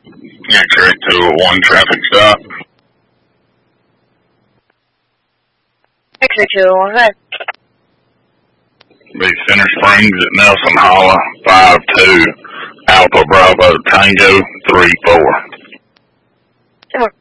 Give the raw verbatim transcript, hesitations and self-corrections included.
X-ray two oh one traffic stop. X-ray two oh one, go ahead. Be Center Springs at Nelson Holla, five two, Alpha Bravo Tango, three four. Two more.